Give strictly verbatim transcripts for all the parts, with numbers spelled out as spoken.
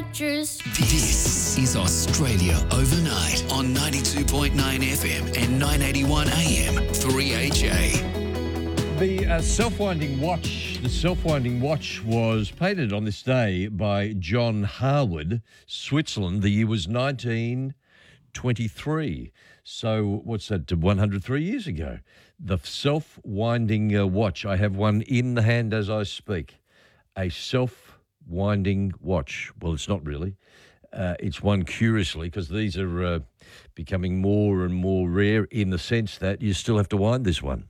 actress. This is Australia Overnight on ninety-two point nine F M and nine eighty-one A M three H A. The uh, self-winding watch, the self-winding watch was painted on this day by John Harwood, Switzerland. The year was nineteen twenty-three. So what's that, one hundred three years ago? The self-winding uh, watch. I have one in the hand as I speak. A self-winding watch. Well, it's not really. Uh, it's one curiously, because these are uh, becoming more and more rare in the sense that you still have to wind this one.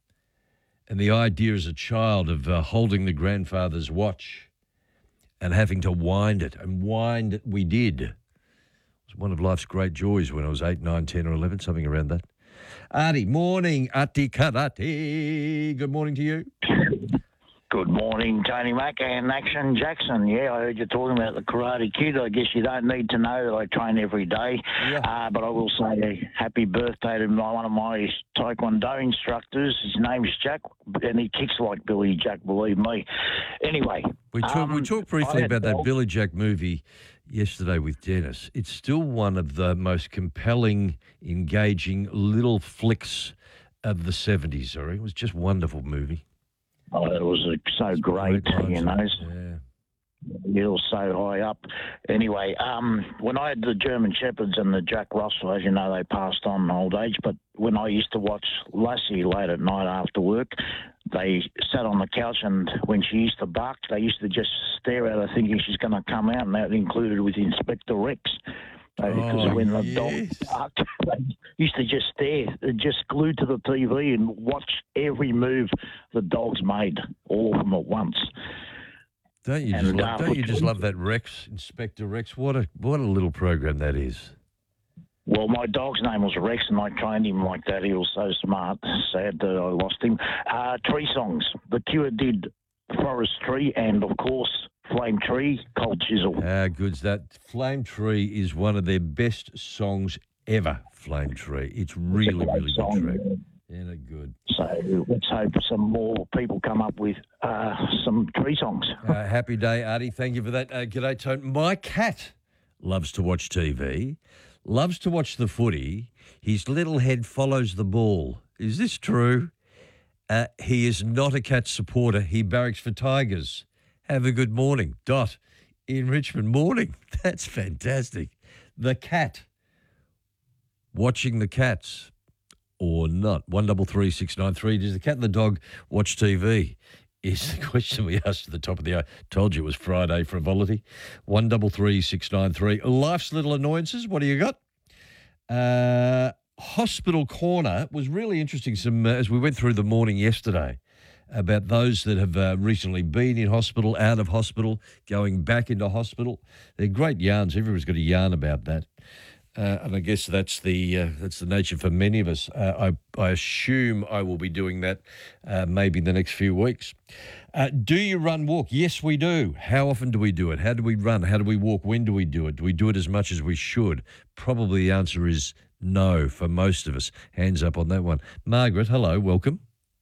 And the idea as a child of uh, holding the grandfather's watch and having to wind it, and wind it we did. It was one of life's great joys when I was eight, nine, ten or eleven, something around that. Artie, morning, Ati Karate. Good morning to you. Good morning, Tony Mack and Action Jackson. Yeah, I heard you talking about the Karate Kid. I guess you don't need to know that I train every day. Yeah. Uh, but I will say happy birthday to my, one of my Taekwondo instructors. His name's Jack, and he kicks like Billy Jack, believe me. Anyway. We, talk, um, we talked briefly about that Billy Jack movie yesterday with Dennis. It's still one of the most compelling, engaging little flicks of the seventies, sorry. It was just a wonderful movie. Oh, it was uh, so great, Great you know. Yeah. It was so high up. Anyway, um, when I had the German Shepherds and the Jack Russell, as you know, they passed on in old age. But when I used to watch Lassie late at night after work, they sat on the couch, and when she used to bark, they used to just stare at her thinking she's going to come out, and that included with Inspector Rex. Uh, because Oh, when the yes. dog barked, they used to just stare, just glued to the T V and watch every move the dogs made, all of them at once. Don't you And, just love, uh, don't you just love that Rex, Inspector Rex? What a what a little program that is. Well, my dog's name was Rex, and I trained him like that. He was so smart. Sad that I lost him. Uh, tree songs. The Cure did Forest Tree, and of course, Flame Tree, Cold Chisel. How good's that? Flame Tree is one of their best songs ever, Flame Tree. It's really, great really song. good track. Yeah, they're good. So let's hope some more people come up with uh, some tree songs. Uh, happy day, Artie. Thank you for that. Uh, g'day, Tone. My cat loves to watch T V, loves to watch the footy. His little head follows the ball. Is this true? Uh, he is not a cat supporter. He barracks for Tigers. Have a good morning. Dot in Richmond. Morning. That's fantastic. The cat. Watching the cats or not. One double three six nine three. Does the cat and the dog watch T V? Is the question we asked at the top of the hour. Told you it was Friday frivolity. One double three six nine three. Life's little annoyances. What do you got? Uh, Hospital Corner was really interesting. Some uh, as we went through the morning yesterday about those that have uh, recently been in hospital, out of hospital, going back into hospital. They're great yarns. Everyone's got a yarn about that. Uh, and I guess that's the uh, that's the nature for many of us. Uh, I, I assume I will be doing that uh, maybe in the next few weeks. Uh, do you run, walk? Yes, we do. How often do we do it? How do we run? How do we walk? When do we do it? Do we do it as much as we should? Probably the answer is no for most of us. Hands up on that one. Margaret, hello, welcome.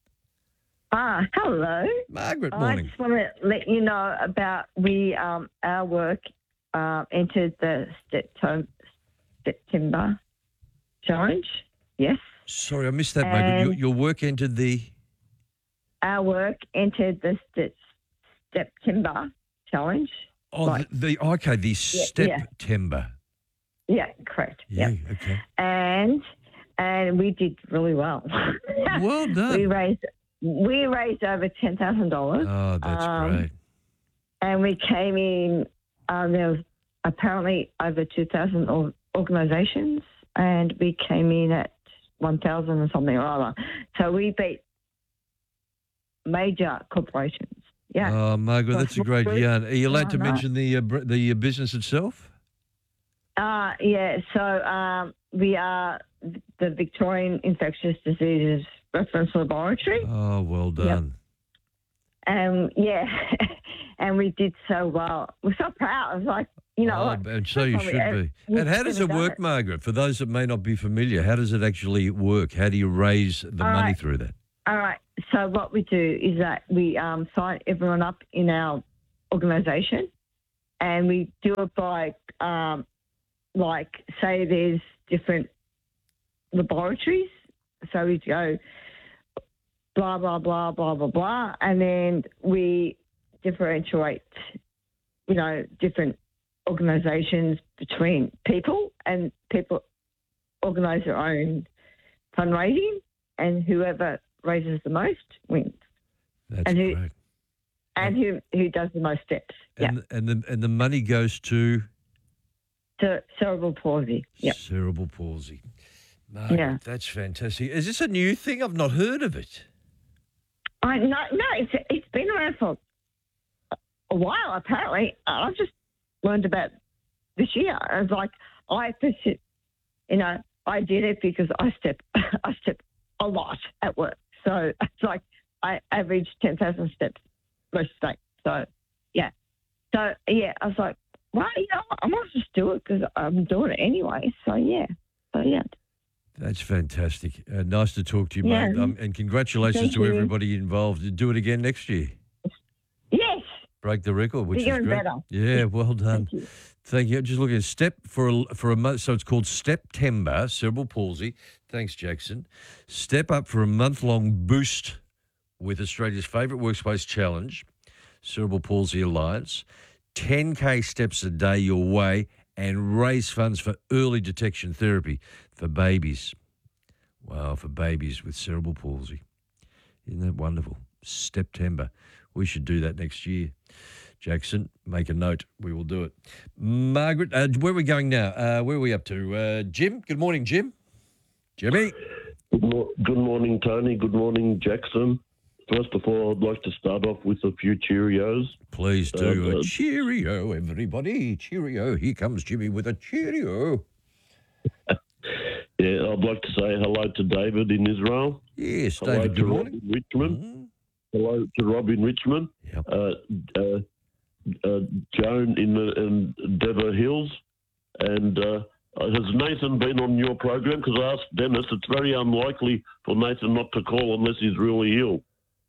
Ah, hello. Margaret, I morning. just want to let you know about we um our work uh, entered the September September challenge. Yes, Sorry, I missed that, Margaret. Your, And- your work entered the... our work entered the Ste- September challenge. Oh, Right. the, the okay, the yeah. September. Yeah, correct. Yeah, Yeah, okay. and and we did really well. Well done. we raised we raised over ten thousand dollars. Oh, that's Um, great. And we came in, um, there was apparently over two thousand or, organisations, and we came in at one thousand or something or other. So we beat major corporations. Yeah. Oh, Margaret, that's a great Absolutely. yarn. Are you allowed to Why not? mention the uh, br- the uh, business itself? Uh, yeah, so um, we are the Victorian Infectious Diseases Reference Laboratory. Oh, well done. And, yeah, and we did so well. We're so proud. I was like, you know. Oh, like, and so you first should time we be. ever- And how does we've it ever work, done it. Margaret? For those that may not be familiar, how does it actually work? How do you raise the All money right. through that? All right. So what we do is that we um, sign everyone up in our organisation, and we do it by, um, like, say there's different laboratories. So we go blah, blah, blah, blah, blah, blah, and then we differentiate, you know, different organisations between people, and people organise their own fundraising, and whoever raises the most wins. That's and who, great. And who, who does the most steps. And, yeah. and, the, and the money goes to? To cerebral palsy. Yeah. Cerebral palsy. Margaret, yeah. That's fantastic. Is this a new thing? I've not heard of it. I no, no, it's it's been around for a while. Apparently, I've just learned about this year. It's like I, you know, I did it because I step I step a lot at work. So it's like I average ten thousand steps most days. So yeah, so yeah, I was like, well, you know, I might just do it because I'm doing it anyway. So yeah, so yeah. That's fantastic. Uh, nice to talk to you, yeah. mate. Um, and congratulations Thank to you. everybody involved. Do it again next year. Yes. Break the record, which Bigger is and great. better. Yeah, well done. Thank you. Thank you. Just looking at Step for a, for a month. So it's called Steptember, cerebral palsy. Thanks, Jackson. Step up for a month-long boost with Australia's favourite workspace challenge, Cerebral Palsy Alliance. ten K steps a day your way, and raise funds for early detection therapy for babies. Wow, for babies with cerebral palsy. Isn't that wonderful? Steptember. We should do that next year. Jackson, make a note. We will do it. Margaret, uh, where are we going now? Uh, where are we up to? Uh, Jim? Good morning, Jim. Jimmy? Good, mo- good morning, Tony. Good morning, Jackson. First of all, I'd like to start off with a few Cheerios. Please do. Uh, a cheerio, everybody. Cheerio. Here comes Jimmy with a cheerio. Yeah, I'd like to say hello to David in Israel. Yes, Hello David, to good Rob morning. in Richmond. Mm. Hello to Rob in Richmond. Yep. Uh, uh, uh, Joan in, the, in Dever Hills. And uh, has Nathan been on your program? Because I asked Dennis, it's very unlikely for Nathan not to call unless he's really ill.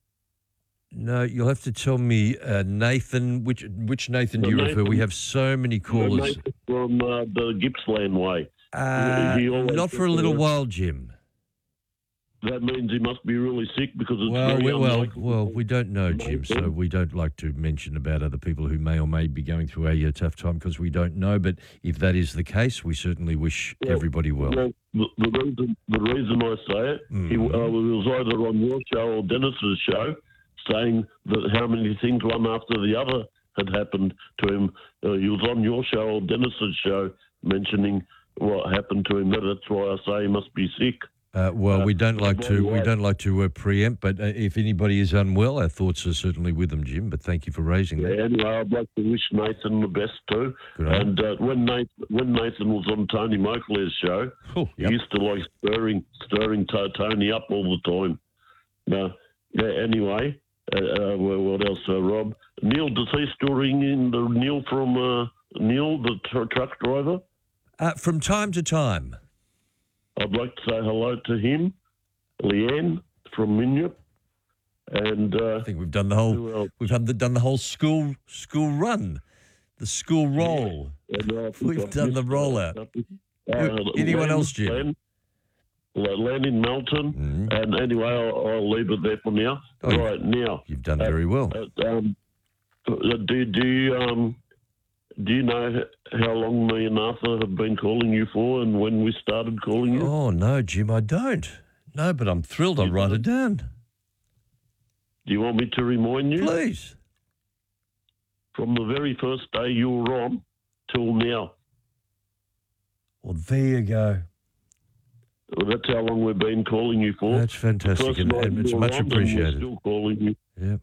No, you'll have to tell me, uh, Nathan, which which Nathan do you Nathan, refer? We have so many callers. Nathan from uh, the Gippsland way. Uh, He always not for a says little that. while, Jim. That means he must be really sick because it's Well, very we, well, unlikely. well, we don't know, Jim, so we don't like to mention about other people who may or may be going through a uh, tough time because we don't know. But if that is the case, we certainly wish Yeah. everybody well. Well, the, the reason the reason I say it, he Mhm. uh, was either on your show or Dennis's show, saying that how many things one after the other had happened to him. Uh, he was on your show or Dennis's show, mentioning what happened to him. That's why I say he must be sick. Uh, well, Uh, we don't like by to the we way- don't like to uh, preempt, but uh, if anybody is unwell, our thoughts are certainly with them, Jim. But thank you for raising Yeah, that. anyway, I'd like to wish Nathan the best too. Good on And uh, when Nathan, when Nathan was on Tony Moakler's show, Oh, he yep. used to like stirring stirring to- Tony up all the time. No, yeah. Anyway, uh, uh, well, what else, uh, Rob? Neil, does he still ring in the Neil from uh, Neil, the tr- truck driver? Uh, from time to time. I'd like to say hello to him, Leanne from Minyip, and uh, I think we've done the whole who else? we've had the, done the whole school school run, the school roll. And, uh, I think We've I've done the missed, rollout. uh, Who- anyone Len- else, Jim? Len, Len in Melton. Mhm. And anyway, I'll, I'll leave it there for now. Oh, right, now. You've done Uh, very well. Uh, um, uh, do, do, you, um, do you know h- how long me and Arthur have been calling you for and when we started calling you? Oh no, Jim, I don't. No, but I'm thrilled. I'll write it down. Do you want me to remind you? Please. From the very first day you were on till now. Well, there you go. Well, that's how long we've been calling you for. That's fantastic, First and, night and it's you were much on, and we're appreciated. still calling you. Yep.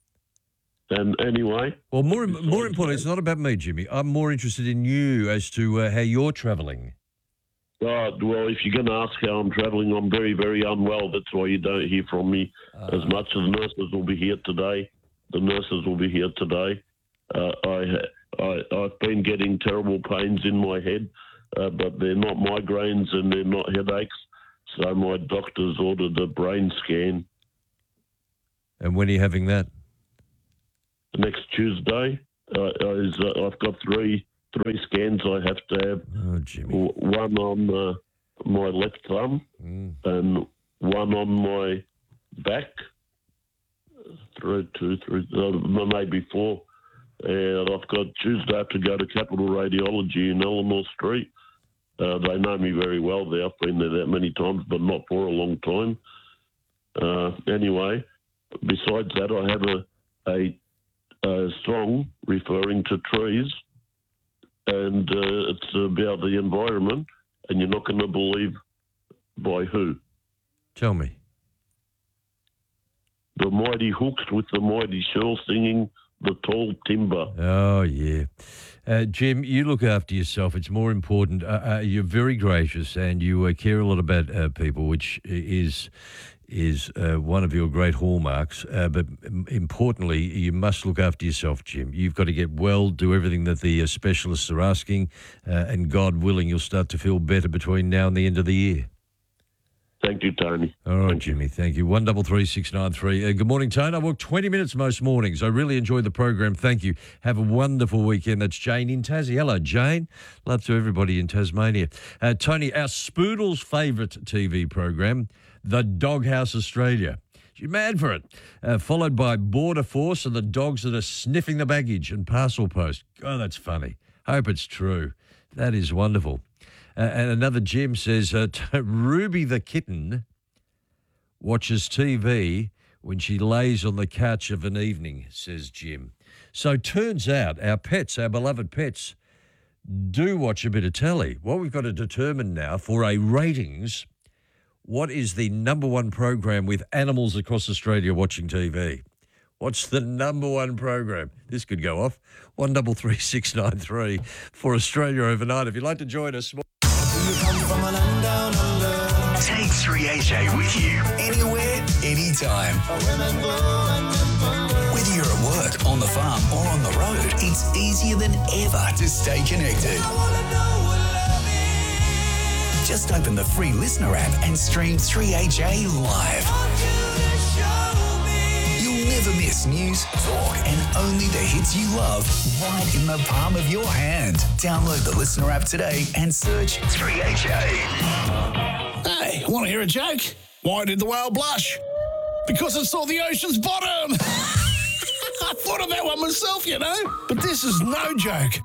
And anyway, Well, more more important, it's not about me, Jimmy. I'm more interested in you as to uh, how you're travelling. uh, well, if you're going to ask how I'm travelling, I'm very, very unwell. That's why you don't hear from me Uh, as much. As nurses will be here today. The nurses will be here today. Uh, I, I, I've been getting terrible pains in my head, uh, but they're not migraines and they're not headaches. So my doctor's ordered a brain scan And when are you having that? next Tuesday. uh, is uh, I've got three three scans I have to have. Oh, Jimmy. W- One on uh, my left thumb Mm. and one on my back. Three, two, three, uh, maybe four. And I've got Tuesday I have to go to Capital Radiology in Eleanor Street. Uh, they know me very well there. I've been there that many times, but not for a long time. Uh, anyway, besides that, I have a, a, a song referring to trees, and uh, it's about the environment, and you're not going to believe by who. Tell me. The Mighty Hooks with the Mighty Shell singing The Tall Timber. Oh, yeah. Uh, Jim, you look after yourself. It's more important. Uh, uh, you're very gracious and you uh, care a lot about uh, people, which is is uh, one of your great hallmarks. Uh, but importantly, you must look after yourself, Jim. You've got to get well, do everything that the uh, specialists are asking, uh, and God willing, you'll start to feel better between now and the end of the year. Thank you, Tony. All right, Thank Jimmy. Thank you. One double three six nine three. Uh, good morning, Tone. I work twenty minutes most mornings. I really enjoy the program. Thank you. Have a wonderful weekend. That's Jane in Tassie. Hello, Jane. Love to everybody in Tasmania. Uh, Tony, our Spoodle's favourite T V program, The Doghouse Australia. She's mad for it. Uh, followed by Border Force and the dogs that are sniffing the baggage and parcel post. Oh, that's funny. Hope it's true. That is wonderful. Uh, and another Jim says, uh, Ruby the kitten watches T V when she lays on the couch of an evening, says Jim. So turns out our pets, our beloved pets, do watch a bit of telly. What we've got to determine now for a ratings, what is the number one program with animals across Australia watching T V? What's the number one program? This could go off. One double three six nine three for Australia Overnight. If you'd like to join us. Take three H A with you anywhere, anytime. Whether you're at work, on the farm or on the road, it's easier than ever to stay connected. Just open the free Listener app and stream three H A live. You'll never miss news, talk and only the hits you love right in the palm of your hand. Download the Listener app today and search three H A. Hey, want to hear a joke? Why did the whale blush? Because it saw the ocean's bottom. I thought of that one myself, you know. But this is no joke.